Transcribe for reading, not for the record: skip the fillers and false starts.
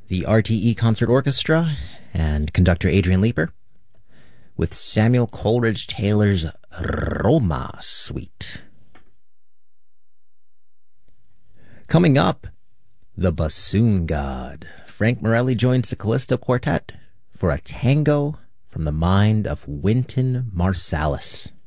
the RTE Concert Orchestra and conductor Adrian Leeper with Samuel Coleridge Taylor's Roma Suite. Coming up, the Bassoon God. Frank Morelli joins the Callisto Quartet for a tango from the mind of Wynton Marsalis.